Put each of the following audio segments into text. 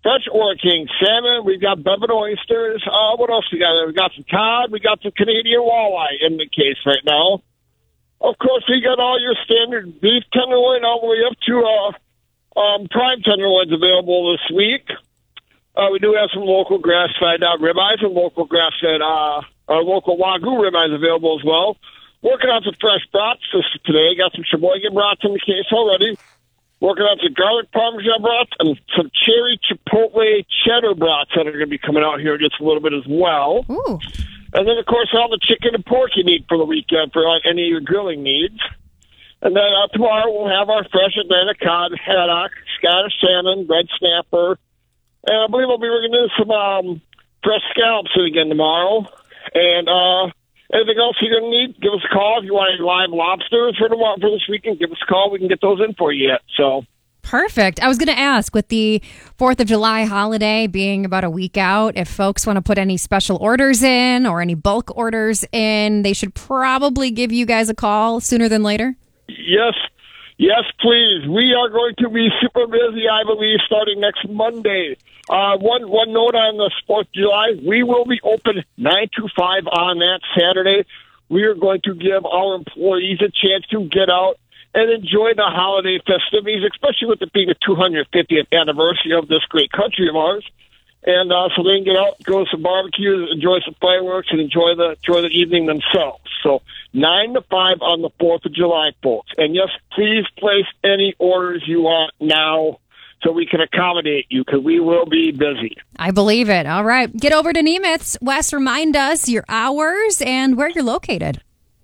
fresh Ora King salmon. We've got bourbon oysters. What else we got there? We got some cod. We got some Canadian walleye in the case right now. Of course, we got all your standard beef tenderloin all the way up to prime tenderloins available this week. We do have some local grass-fed ribeyes and local grass-fed, local Wagyu ribeyes available as well. Working on some fresh brats today. Got some Sheboygan brats in the case already. Working on some garlic parmesan brats and some cherry chipotle cheddar brats that are going to be coming out here just a little bit as well. Ooh. And then, of course, all the chicken and pork you need for the weekend for any of your grilling needs. And then tomorrow we'll have our fresh Atlantic cod, haddock, Scottish salmon, red snapper. And I believe I'll be bringing in some fresh scallops again tomorrow. And anything else you're going to need, give us a call. If you want any live lobsters for this weekend, give us a call. We can get those in for you yet. So. Perfect. I was going to ask, with the 4th of July holiday being about a week out, if folks want to put any special orders in or any bulk orders in, they should probably give you guys a call sooner than later? Yes, please. We are going to be super busy, I believe, starting next Monday. One note on the 4th of July, we will be open 9 to 5 on that Saturday. We are going to give our employees a chance to get out and enjoy the holiday festivities, especially with it being the 250th anniversary of this great country of ours. And so they can get out, go to some barbecues, enjoy some fireworks, and enjoy the evening themselves. So 9 to 5 on the 4th of July, folks. And yes, please place any orders you want now so we can accommodate you, because we will be busy. I believe it. All right. Get over to Nemitz. Wes, remind us your hours and where you're located.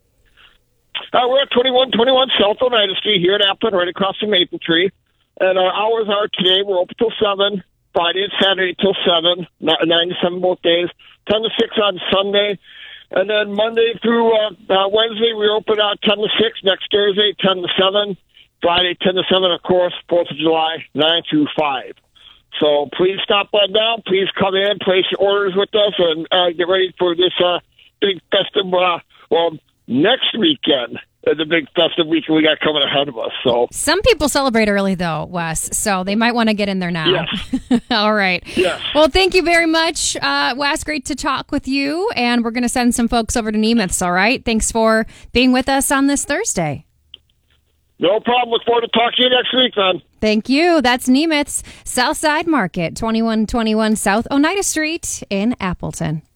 We're at 2121 South Oneida Street here in Appleton, right across from Maple Tree. And our hours are today, we're open till 7, Friday and Saturday till 7, 9 to 7 both days, 10 to 6 on Sunday. And then Monday through Wednesday, we're open 10 to 6. Next Thursday, 10 to 7. Friday, 10 to 7, of course, 4th of July, 9 to 5. So please stop by now. Please come in, place your orders with us, and get ready for this big festive, next weekend, the big festive weekend we got coming ahead of us. So some people celebrate early, though, Wes, so they might want to get in there now. Yes. All right. Yes. Well, thank you very much, Wes. Great to talk with you, and we're going to send some folks over to Nemitz, all right? Thanks for being with us on this Thursday. No problem. Look forward to talking to you next week, man. Thank you. That's Nemitz, Southside Market, 2121 South Oneida Street in Appleton.